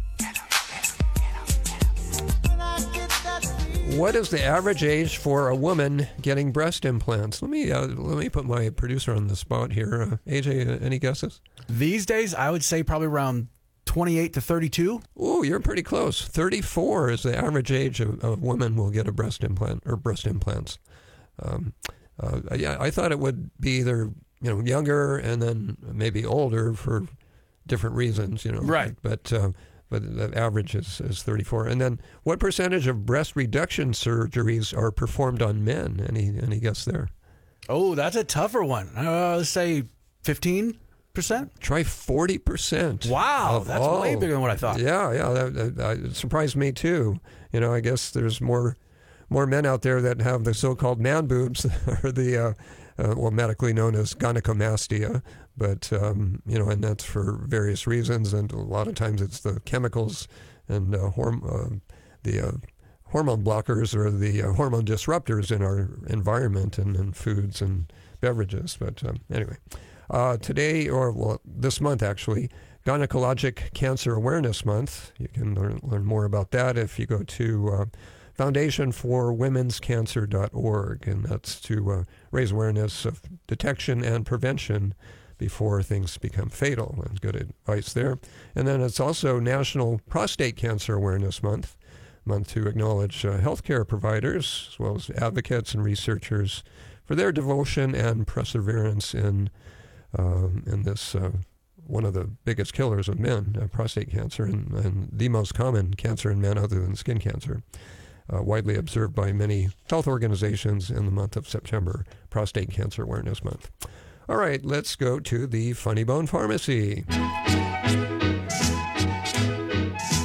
What is the average age for a woman getting breast implants? Let me uh, let me put my producer on the spot here. Uh, A J, uh, any guesses? These days, I would say probably around twenty-eight to thirty-two. Oh, you're pretty close. thirty-four is the average age of a woman will get a breast implant or breast implants. Um, uh, yeah, I thought it would be either, you know, younger and then maybe older for different reasons, you know. Right. But uh, but the average is, is thirty-four. And then what percentage of breast reduction surgeries are performed on men? Any any guess there? Oh, that's a tougher one. Uh, let's say fifteen percent? Try forty percent. Wow, that's all. way bigger than what I thought. Yeah, yeah, that, that, that it surprised me too. You know, I guess there's more more men out there that have the so-called man boobs, or the, uh, uh, well, medically known as gynecomastia. But, um, you know, and that's for various reasons. And a lot of times it's the chemicals and uh, horm- uh, the uh, hormone blockers, or the uh, hormone disruptors in our environment and, and foods and beverages. But um, anyway, uh, today, or well, this month actually, Gynecologic Cancer Awareness Month. You can learn, learn more about that if you go to uh, foundation for womens cancer dot org, and that's to uh, raise awareness of detection and prevention before things become fatal. And good advice there. And then it's also National Prostate Cancer Awareness Month, month to acknowledge uh, healthcare providers as well as advocates and researchers for their devotion and perseverance in uh, in this uh, one of the biggest killers of men, uh, prostate cancer, and, and the most common cancer in men other than skin cancer, uh, widely observed by many health organizations in the month of September, Prostate Cancer Awareness Month. All right, let's go to the Funny Bone Pharmacy. All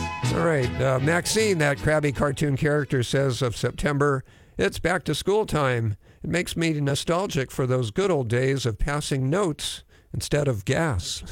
right. Uh, Maxine, that crabby cartoon character, says of September, it's back to school time. It makes me nostalgic for those good old days of passing notes instead of gas.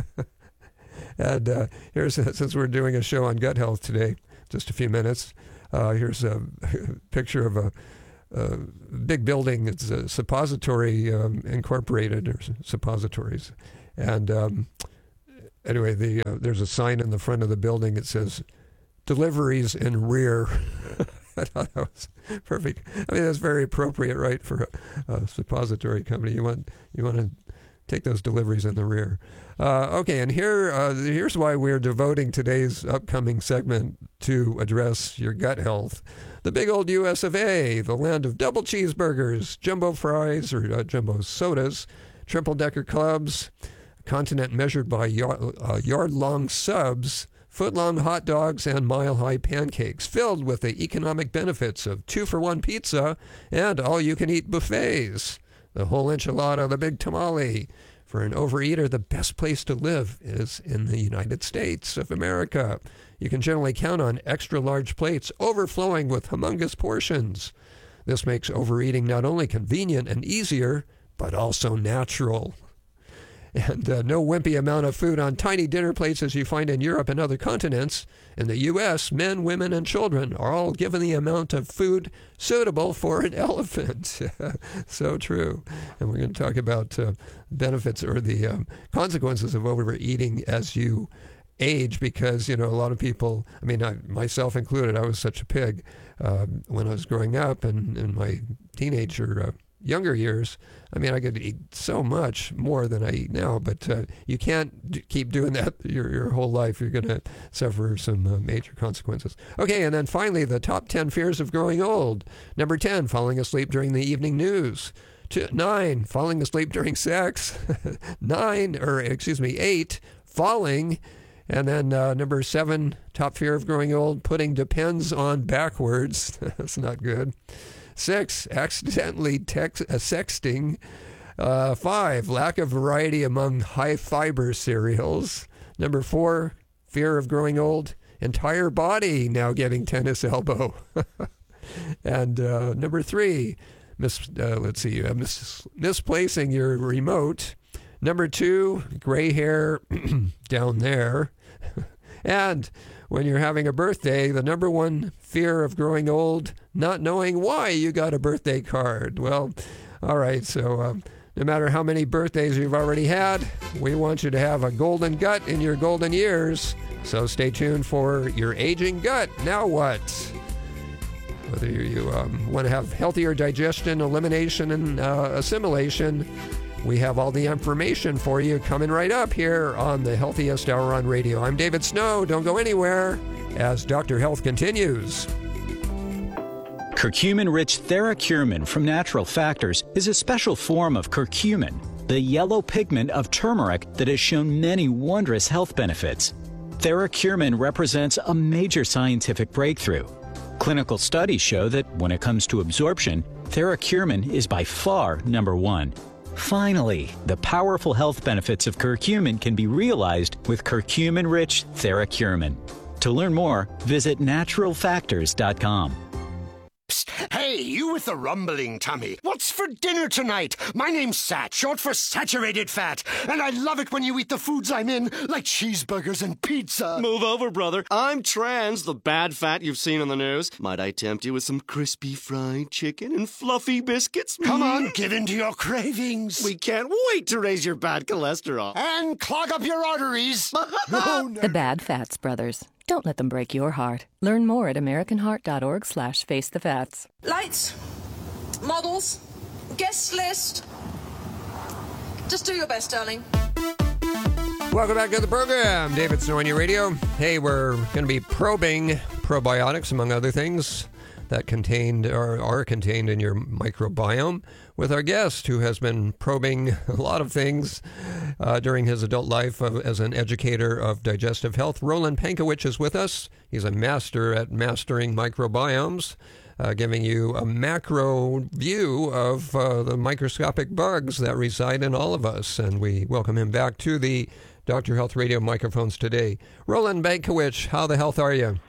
And uh, here's, since we're doing a show on gut health today, just a few minutes, uh, here's a picture of a, a big building. It's a suppository um, incorporated, or suppositories. And um, anyway, the uh, there's a sign in the front of the building that says, deliveries in rear. I thought that was perfect. I mean, that's very appropriate, right, for a, a suppository company. You want you want to take those deliveries in the rear. Uh, okay, and here uh, here's why we're devoting today's upcoming segment to address your gut health. The big old U S of A, the land of double cheeseburgers, jumbo fries, or uh, jumbo sodas, triple-decker clubs, a continent measured by yard, uh, yard-long subs, foot-long hot dogs, and mile-high pancakes, filled with the economic benefits of two-for-one pizza and all-you-can-eat buffets. The whole enchilada, the big tamale. For an overeater, the best place to live is in the United States of America. You can generally count on extra-large plates overflowing with humongous portions. This makes overeating not only convenient and easier, but also natural. And uh, no wimpy amount of food on tiny dinner plates as you find in Europe and other continents. In the U S, men, women, and children are all given the amount of food suitable for an elephant. So true. And we're going to talk about uh, benefits or the um, consequences of overeating as you age, because, you know, a lot of people, I mean, I, myself included, I was such a pig uh, when I was growing up and in my teenager uh, younger years. I mean, I could eat so much more than I eat now, but uh, you can't d- keep doing that your, your whole life. You're going to suffer some uh, major consequences. Okay, and then finally, the top ten fears of growing old. Number ten, falling asleep during the evening news. Two, nine, falling asleep during sex. Nine, or excuse me, eight, falling. And then uh, number seven, top fear of growing old, putting depends on backwards. That's not good. Six, accidentally text, uh, sexting. Uh, five, lack of variety among high-fiber cereals. Number four, fear of growing old, entire body now getting tennis elbow. And uh, number three, mis- uh, let's see, uh, mis- misplacing your remote. Number two, gray hair down there. And when you're having a birthday, the number one fear of growing old, not knowing why you got a birthday card. Well, all right, so um, no matter how many birthdays you've already had, we want you to have a golden gut in your golden years. So stay tuned for your aging gut. Now what? Whether you, you um, want to have healthier digestion, elimination, and uh, assimilation, we have all the information for you coming right up here on the Healthiest Hour on Radio. I'm David Snow. Don't go anywhere as Doctor Health continues. Curcumin-rich TheraCurmin from Natural Factors is a special form of curcumin, the yellow pigment of turmeric that has shown many wondrous health benefits. TheraCurmin represents a major scientific breakthrough. Clinical studies show that when it comes to absorption, TheraCurmin is by far number one. Finally, the powerful health benefits of curcumin can be realized with curcumin-rich TheraCurmin. To learn more, visit natural factors dot com. Hey, you with the rumbling tummy. What's for dinner tonight? My name's Sat, short for saturated fat. And I love it when you eat the foods I'm in, like cheeseburgers and pizza. Move over, brother. I'm trans, the bad fat you've seen on the news. Might I tempt you with some crispy fried chicken and fluffy biscuits? Come on, give in to your cravings. We can't wait to raise your bad cholesterol. And clog up your arteries. Oh, no. The Bad Fats Brothers. Don't let them break your heart. Learn more at americanheart.org slash face the fats. Lights, models, guest list. Just do your best, darling. Welcome back to the program. David Snow on your radio. Hey, we're going to be probing probiotics, among other things, that contained or are contained in your microbiome with our guest who has been probing a lot of things uh, during his adult life of, as an educator of digestive health. Roland Pankowicz is with us. He's a master at mastering microbiomes, uh, giving you a macro view of uh, the microscopic bugs that reside in all of us. And we welcome him back to the Doctor Health Radio microphones today. Roland Bankowicz, how the health are you?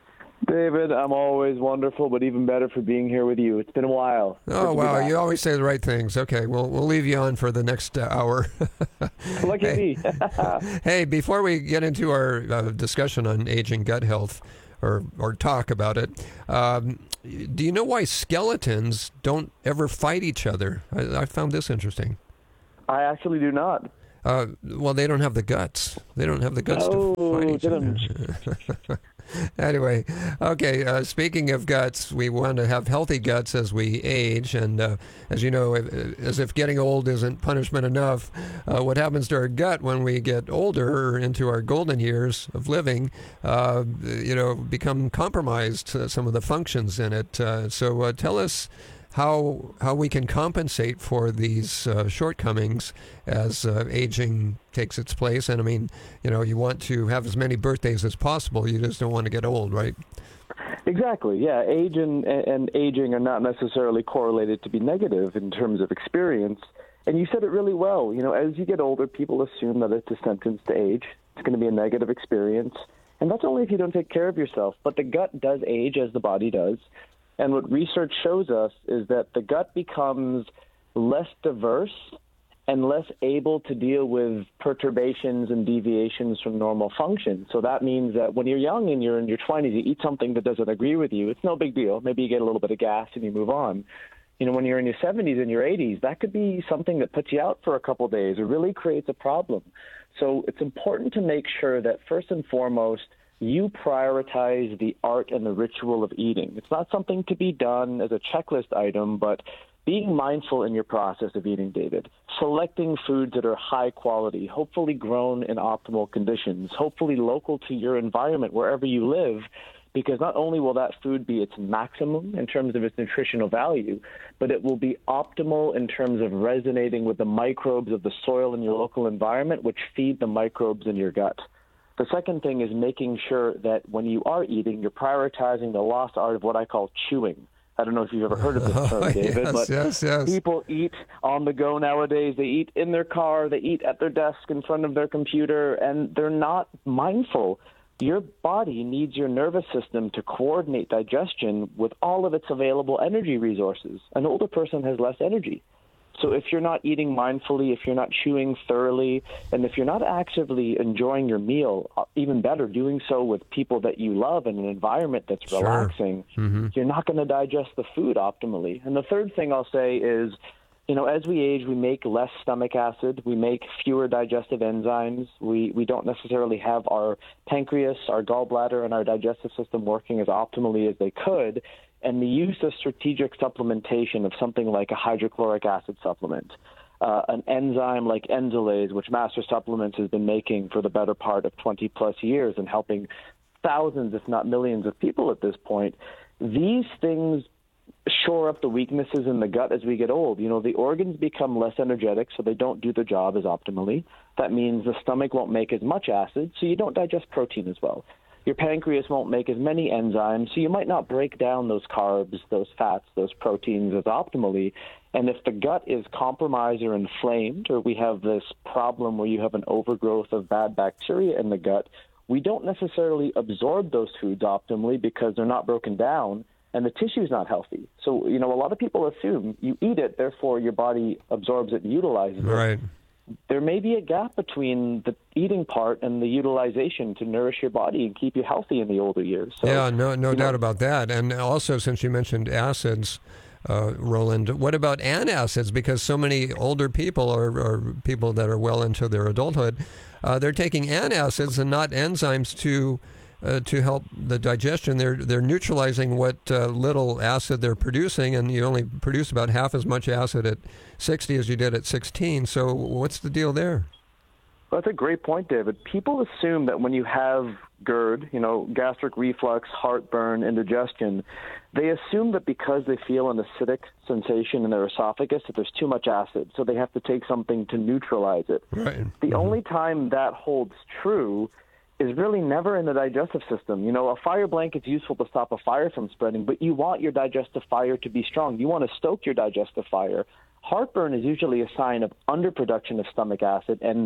David, I'm always wonderful, but even better for being here with you. It's been a while. Oh, wow. You always say the right things. Okay, well, we'll leave you on for the next uh, hour. Lucky hey. me. Hey, before we get into our uh, discussion on aging gut health, or, or talk about it, um, do you know why skeletons don't ever fight each other? I, I found this interesting. I actually do not. Uh, well, they don't have the guts. They don't have the guts oh, to fight each other. Anyway, okay, uh, speaking of guts, we want to have healthy guts as we age. And uh, as you know, as if getting old isn't punishment enough, uh, what happens to our gut when we get older or into our golden years of living, uh, you know, become compromised, uh, some of the functions in it. Uh, so uh, tell us how how we can compensate for these uh, shortcomings as uh, aging takes its place. And I mean, you know, you want to have as many birthdays as possible. You just don't want to get old, right? Exactly. Yeah, age and, and aging are not necessarily correlated to be negative in terms of experience. And you said it really well. You know, as you get older, people assume that it's a sentence to age. It's going to be a negative experience. And that's only if you don't take care of yourself. But the gut does age as the body does. And what research shows us is that the gut becomes less diverse and less able to deal with perturbations and deviations from normal function. So that means that when you're young and you're in your twenties, you eat something that doesn't agree with you, it's no big deal. Maybe you get a little bit of gas and you move on. You know, when you're in your seventies and your eighties, that could be something that puts you out for a couple of days or really creates a problem. So it's important to make sure that first and foremost, you prioritize the art and the ritual of eating. It's not something to be done as a checklist item, but being mindful in your process of eating, David. Selecting foods that are high quality, hopefully grown in optimal conditions, hopefully local to your environment wherever you live, because not only will that food be its maximum in terms of its nutritional value, but it will be optimal in terms of resonating with the microbes of the soil in your local environment, which feed the microbes in your gut. The second thing is making sure that when you are eating, you're prioritizing the lost art of what I call chewing. I don't know if you've ever heard of this term, oh, David, yes, but yes, yes. people eat on the go nowadays. They eat in their car, they eat at their desk in front of their computer, and they're not mindful. Your body needs your nervous system to coordinate digestion with all of its available energy resources. An older person has less energy. So if you're not eating mindfully, if you're not chewing thoroughly, and if you're not actively enjoying your meal, even better, doing so with people that you love in an environment that's Sure. relaxing, Mm-hmm. you're not going to digest the food optimally. And the third thing I'll say is, you know, as we age, we make less stomach acid, we make fewer digestive enzymes, we, we don't necessarily have our pancreas, our gallbladder, and our digestive system working as optimally as they could. And the use of strategic supplementation of something like a hydrochloric acid supplement, uh, an enzyme like Enzolase, which Master Supplements has been making for the better part of twenty plus years and helping thousands, if not millions of people at this point, these things shore up the weaknesses in the gut as we get old. You know, the organs become less energetic, so they don't do their job as optimally. That means the stomach won't make as much acid, so you don't digest protein as well. Your pancreas won't make as many enzymes, so you might not break down those carbs, those fats, those proteins as optimally. And if the gut is compromised or inflamed, or we have this problem where you have an overgrowth of bad bacteria in the gut, we don't necessarily absorb those foods optimally because they're not broken down, and the tissue is not healthy. So, you know, a lot of people assume you eat it, therefore your body absorbs it and utilizes it. Right. There may be a gap between the eating part and the utilization to nourish your body and keep you healthy in the older years. So, yeah, no, no you doubt know, about that. And also, since you mentioned acids, uh, Roland, what about antacids? Because so many older people or, or people that are well into their adulthood, uh, they're taking antacids and not enzymes to uh, to help the digestion. They're they're neutralizing what uh, little acid they're producing, and you only produce about half as much acid at sixty as you did at sixteen. So what's the deal there? Well, that's a great point, David. People assume that when you have GERD, you know, gastric reflux, heartburn, indigestion, they assume that because they feel an acidic sensation in their esophagus that there's too much acid, so they have to take something to neutralize it. Right. The Mm-hmm. only time that holds true is really never in the digestive system. You know, a fire blanket's useful to stop a fire from spreading, but you want your digestive fire to be strong. You want to stoke your digestive fire. Heartburn is usually a sign of underproduction of stomach acid, and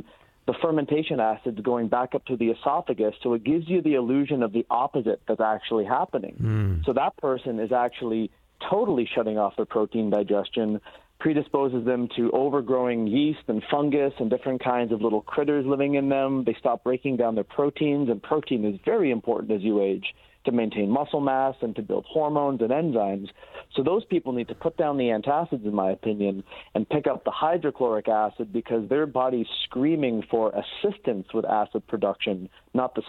the fermentation acids going back up to the esophagus, so it gives you the illusion of the opposite that's actually happening. Mm. So that person is actually totally shutting off their protein digestion, predisposes them to overgrowing yeast and fungus and different kinds of little critters living in them. They stop breaking down their proteins, and protein is very important as you age to maintain muscle mass and to build hormones and enzymes. So those people need to put down the antacids, in my opinion, and pick up the hydrochloric acid, because their body's screaming for assistance with acid production, not the